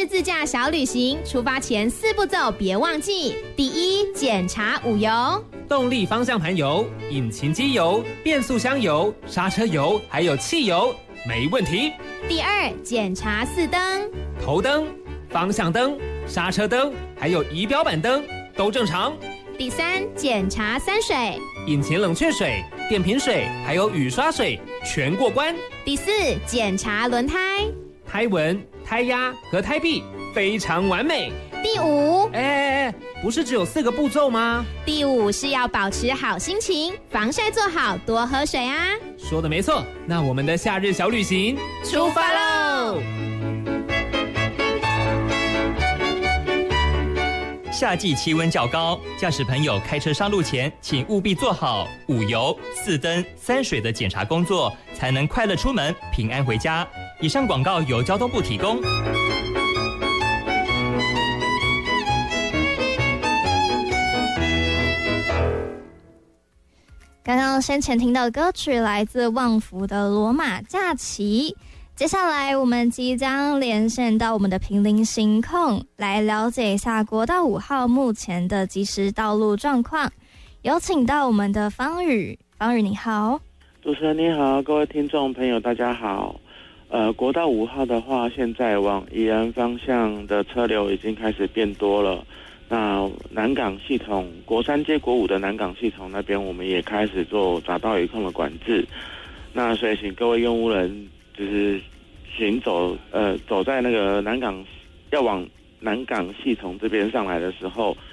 日自驾小旅行，出发前4步骤别忘记。第一，检查5油。 动力方向盘油、引擎机油、变速箱油、刹车油，还有汽油，没问题。 第二，检查4灯。 头灯、方向灯、刹车灯，还有仪表板灯都正常。 第三，检查3水。 引擎冷却水、电瓶水，还有雨刷水全过关。 第四，检查轮胎。 胎纹、胎压和胎壁非常完美。 第五， 不是只有4个步骤吗？ 第五是要保持好心情，防晒做好，多喝水啊。 说的没错，那我们的夏日小旅行出发喽！ 夏季气温较高，驾驶朋友开车上路前，请务必做好5油、4灯、3水的检查工作，才能快乐出门，平安回家。以上广告由交通部提供。 刚刚先前听到的歌曲来自旺福的《罗马假期》，接下来我们即将连线到我们的坪林行控，来了解一下国道5号目前的即时道路状况。有请到我们的方宇，方宇你好。 主持人你好，各位听众朋友大家好。国道5号的话，现在往宜兰方向的车流已经开始变多了。那南港系统国3接国5的南港系统那边，我们也开始做匝道雨控的管制。那所以请各位用户人就是走在那个南港要往南港系统这边上来的时候，